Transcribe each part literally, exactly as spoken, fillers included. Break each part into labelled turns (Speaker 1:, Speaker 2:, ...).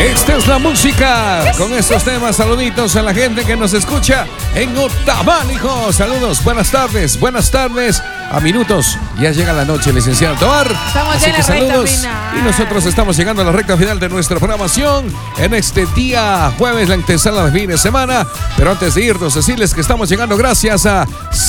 Speaker 1: Esta es la música. Con estos temas, saluditos a la gente que nos escucha en Otavalijo. Saludos, buenas tardes, buenas tardes. A minutos, ya llega la noche, licenciado Tobar.
Speaker 2: Estamos
Speaker 1: Así
Speaker 2: ya en
Speaker 1: que
Speaker 2: la
Speaker 1: saludos.
Speaker 2: recta final.
Speaker 1: Y nosotros estamos llegando a la recta final de nuestra programación en este día jueves, la antesala de fin de semana. Pero antes de irnos, decirles que estamos llegando gracias a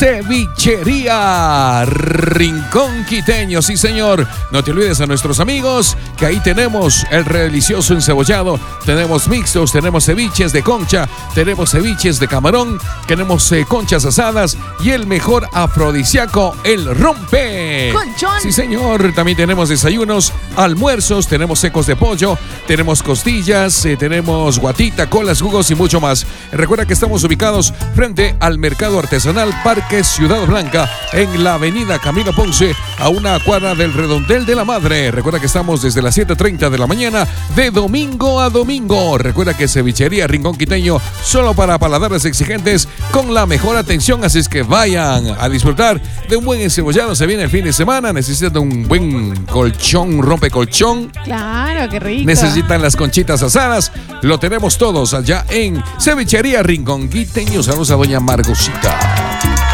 Speaker 1: Cevichería Rincón Quiteño. Sí, señor. No te olvides a nuestros amigos que ahí tenemos el delicioso encebollado, tenemos mixtos, tenemos ceviches de concha, tenemos ceviches de camarón, tenemos eh, conchas asadas y el mejor afrodisíaco, el rompe.
Speaker 2: Conchón.
Speaker 1: Sí, señor. También tenemos desayunos, almuerzos, tenemos secos de pollo, tenemos costillas, eh, tenemos guatita, colas, jugos y mucho más. Recuerda que estamos ubicados frente al Mercado Artesanal Parque Ciudad Blanca en la avenida Camilo Ponce, a una cuadra del Redondel de la Madre. Recuerda que estamos desde las siete treinta de la mañana de domingo a domingo. Recuerda que Cevichería Rincón Quiteño, solo para paladares exigentes, con la mejor atención. Así es que vayan a disfrutar de un buen encebollado. Se viene el fin de semana, necesitan un buen colchón, un rompecolchón.
Speaker 2: Claro, qué rico.
Speaker 1: Necesitan las conchitas asadas. Lo tenemos todos allá en Cevichería Rincón Quiteño. Saludos a doña Margosita.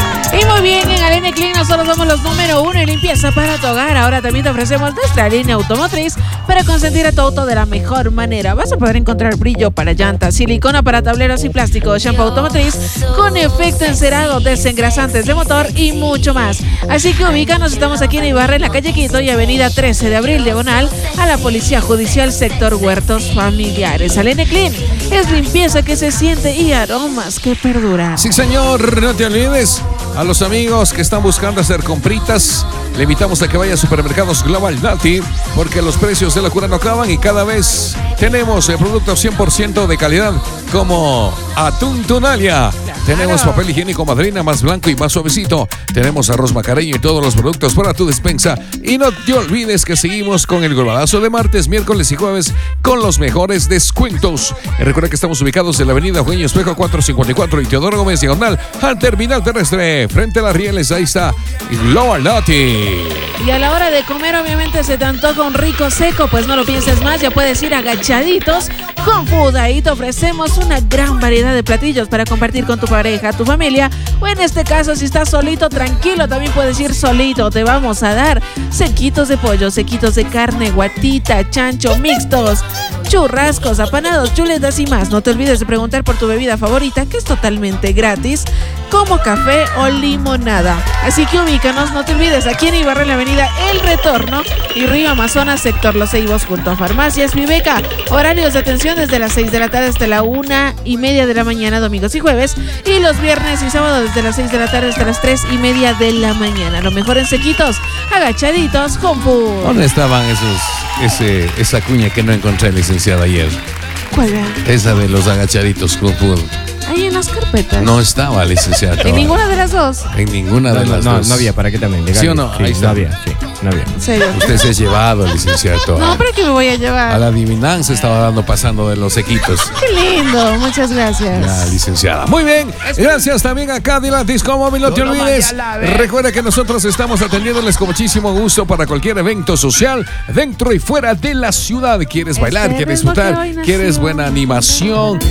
Speaker 2: Y muy bien, en Alene Clean nosotros somos los número uno en limpieza para tu hogar. Ahora también te ofrecemos nuestra línea automotriz para consentir a tu auto de la mejor manera. Vas a poder encontrar brillo para llantas, silicona para tableros y plástico, shampoo automotriz con efecto encerado, desengrasantes de motor y mucho más. Así que ubícanos, estamos aquí en Ibarra, en la calle Quito y avenida trece de abril, diagonal a la Policía Judicial, sector Huertos Familiares. Alene Clean es limpieza que se siente y aromas que perduran.
Speaker 1: Sí, señor, no te olvides. A los amigos que están buscando hacer compritas, le invitamos a que vaya a Supermercados Global Nati, porque los precios de la cura no acaban y cada vez tenemos eh, productos cien por ciento de calidad, como atún Tunalia. Claro. Tenemos papel higiénico Madrina, más blanco y más suavecito. Tenemos arroz macareño y todos los productos para tu despensa. Y no te olvides que seguimos con el globalazo de martes, miércoles y jueves con los mejores descuentos. Y recuerda que estamos ubicados en la avenida Eugenio Espejo cuatrocientos cincuenta y cuatro y Teodoro Gómez, diagonal al terminal terrestre. Frente a las rieles, ahí está Global Nati.
Speaker 2: Y a la hora de comer, obviamente, se te antoja un rico seco, pues no lo pienses más, ya puedes ir agachaditos con Food. Ahí te ofrecemos una gran variedad de platillos para compartir con tu pareja, tu familia, o en este caso, si estás solito, tranquilo, también puedes ir solito. Te vamos a dar sequitos de pollo, sequitos de carne, guatita, chancho, mixtos, churrascos, apanados, chuletas y más. No te olvides de preguntar por tu bebida favorita, que es totalmente gratis, como café o limonada. Así que ubícanos, no te olvides, aquí en Ibarra, en la avenida El Retorno y Río Amazonas, sector Los Ceibos, junto a Farmacias Viveca. Horarios de atención desde las seis de la tarde hasta la una y media de la mañana, domingos y jueves. Y los viernes y sábados desde las seis de la tarde hasta las tres y media de la mañana. Lo mejor en sequitos, agachaditos, con Food.
Speaker 1: ¿Dónde estaban esos, ese, esa cuña que no encontré, licenciada, ayer?
Speaker 2: ¿Cuál era?
Speaker 1: Esa de los agachaditos con Food.
Speaker 2: Ahí en las carpetas.
Speaker 1: No estaba, licenciada.
Speaker 2: ¿En ninguna de las dos?
Speaker 1: En ninguna
Speaker 3: No,
Speaker 1: de
Speaker 3: no,
Speaker 1: las
Speaker 3: no,
Speaker 1: dos.
Speaker 3: no había, ¿para qué también?
Speaker 1: ¿Sí o no?
Speaker 3: Sí,
Speaker 1: Ahí está.
Speaker 3: no había, sí, no había.
Speaker 2: ¿En serio?
Speaker 1: Usted se ha llevado, licenciado.
Speaker 2: No, pero que me voy a llevar.
Speaker 1: A la adivinanza estaba dando pasando de los equipos.
Speaker 2: Qué lindo, muchas gracias.
Speaker 1: La licenciada. Muy bien, gracias también a Cadillac Disco Móvil. No te olvides. Recuerda que nosotros estamos atendiéndoles con muchísimo gusto para cualquier evento social dentro y fuera de la ciudad. ¿Quieres bailar? ¿Quieres disfrutar? ¿Quieres buena animación?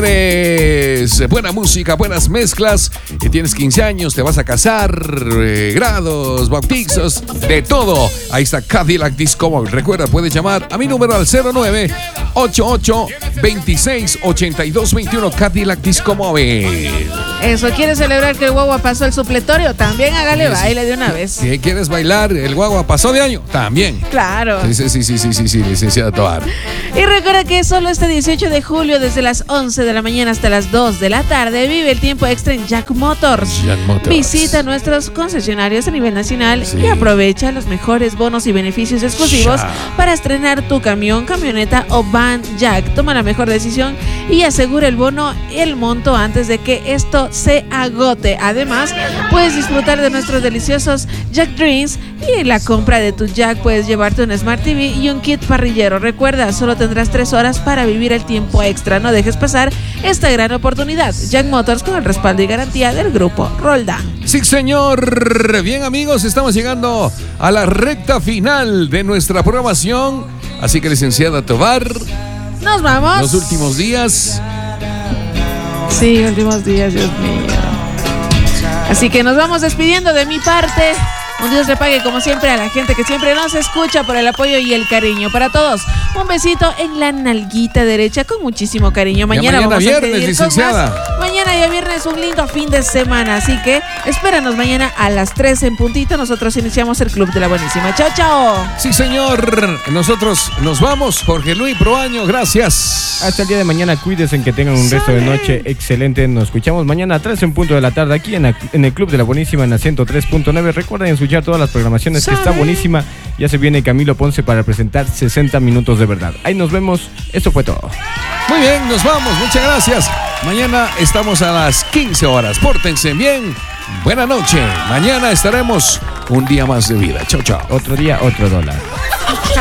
Speaker 1: ¿Quieres buena música, buenas mezclas? Y tienes quince años, te vas a casar, eh, grados, bautizos, de todo. Ahí está Cadillac Disco Móvil. Recuerda, puedes llamar a mi número al cero nueve ocho ocho, veintiséis, ochenta y dos, veintiuno. Cadillac Disco Móvil.
Speaker 2: Eso, ¿quieres celebrar que el guagua pasó el supletorio? También hágale baile de una vez.
Speaker 1: Si quieres bailar, el guagua pasó de año, también.
Speaker 2: Claro.
Speaker 1: Sí, sí, sí, sí, sí, sí, sí, licenciada Tobar.
Speaker 2: Y recuerda que solo este dieciocho de julio, desde las once de la mañana hasta las dos de la tarde, vive el tiempo extra en Jack Motors.
Speaker 1: Jack Motors.
Speaker 2: Visita nuestros concesionarios a nivel nacional,
Speaker 1: Sí.
Speaker 2: y aprovecha los mejores bonos y beneficios exclusivos
Speaker 1: Ya.
Speaker 2: para estrenar tu camión, camioneta o van Jack. Toma la mejor decisión y asegura el bono y el monto antes de que esto se agote. Además, puedes disfrutar de nuestros deliciosos Jack Drinks, y en la compra de tu Jack puedes llevarte un Smart T V y un kit parrillero. Recuerda, solo tendrás tres horas para vivir el tiempo extra. No dejes pasar esta gran oportunidad. Jack Motors, con el respaldo y garantía del grupo Roldán.
Speaker 1: Sí, señor. Bien, amigos, estamos llegando a la recta final de nuestra programación. Así que, licenciada Tobar,
Speaker 2: Nos vamos.
Speaker 1: Los últimos días.
Speaker 2: Sí, últimos días, Dios mío. Así que nos vamos despidiendo de mi parte. Un Dios le pague como siempre a la gente que siempre nos escucha por el apoyo y el cariño. Para todos, un besito en la nalguita derecha con muchísimo cariño. Mañana,
Speaker 1: mañana
Speaker 2: vamos
Speaker 1: viernes,
Speaker 2: a seguir
Speaker 1: licenciada.
Speaker 2: con más. Mañana ya viernes, un lindo fin de semana. Así que espéranos mañana a las tres en puntito. Nosotros iniciamos el Club de la Buenísima. Chao, chao.
Speaker 1: Sí, señor. Nosotros nos vamos. Jorge Luis Proaño, gracias.
Speaker 3: Hasta el día de mañana. Cuídense, que tengan un resto de noche excelente. Nos escuchamos mañana a tres en punto de la tarde aquí en, la, en el Club de la Buenísima en la ciento tres punto nueve. Recuerden escuchar todas las programaciones, que está buenísima. Ya se viene Camilo Ponce para presentar sesenta minutos de verdad. Ahí nos vemos. Esto fue todo.
Speaker 1: Muy bien, nos vamos. Muchas gracias. Mañana estamos a las quince horas. Pórtense bien. Buena noche. Mañana estaremos un día más de vida. Chao, chao.
Speaker 3: Otro día, otro dólar.